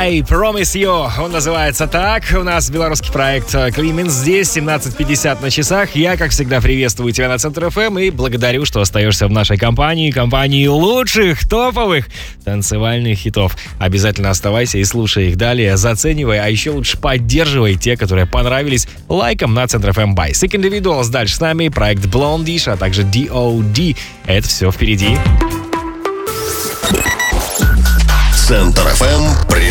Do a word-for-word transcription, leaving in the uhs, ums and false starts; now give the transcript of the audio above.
I Promise You. Он называется так. У нас белорусский проект Клименс здесь, семнадцать пятьдесят на часах. Я, как всегда, приветствую тебя на Центр эф эм и благодарю, что остаешься в нашей компании, компании лучших, топовых танцевальных хитов. Обязательно оставайся и слушай их далее, заценивай, а еще лучше поддерживай те, которые понравились, лайком на Центр эф эм by Sick Individuals. Дальше с нами проект Blondish, а также ди о ди. Это все впереди. Центр эф эм